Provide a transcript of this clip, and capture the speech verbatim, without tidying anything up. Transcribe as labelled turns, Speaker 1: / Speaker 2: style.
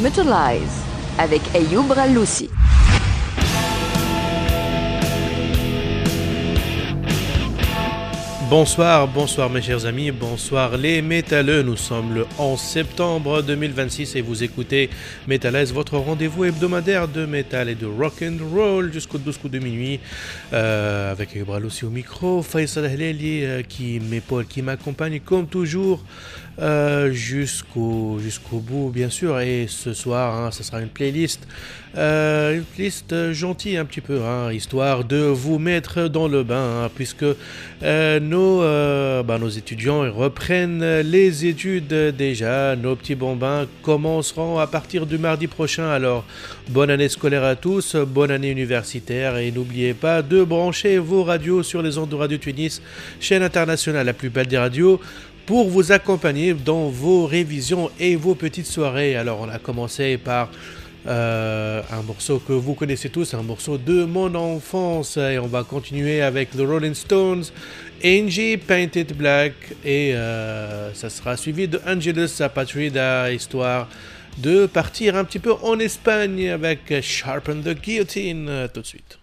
Speaker 1: Metalize avec Ayoub Raloussi.
Speaker 2: Bonsoir, bonsoir mes chers amis, bonsoir les métalleux. Nous sommes le onze septembre deux mille vingt-six et vous écoutez Metalize, votre rendez-vous hebdomadaire de métal et de rock and roll jusqu'au douze coups de minuit, euh, avec Ayoub Raloussi au micro, Faisal Ahleli euh, qui m'épaule, qui m'accompagne comme toujours euh, jusqu'au jusqu'au bout bien sûr. Et ce soir, hein, ce sera une playlist, euh, une playlist gentille un petit peu, hein, histoire de vous mettre dans le bain, hein, puisque euh, nos Nos, euh, bah, nos étudiants reprennent les études déjà. Nos petits bambins commenceront à partir du mardi prochain. Alors, bonne année scolaire à tous, bonne année universitaire et n'oubliez pas de brancher vos radios sur les ondes de Radio Tunis, chaîne internationale, la plus belle des radios, pour vous accompagner dans vos révisions et vos petites soirées. Alors, on a commencé par Euh, un morceau que vous connaissez tous, un morceau de mon enfance, et on va continuer avec The Rolling Stones, Angie Painted Black, et euh, ça sera suivi de Angelus Apatrida, histoire de partir un petit peu en Espagne avec Sharpen the Guillotine. Tout de suite.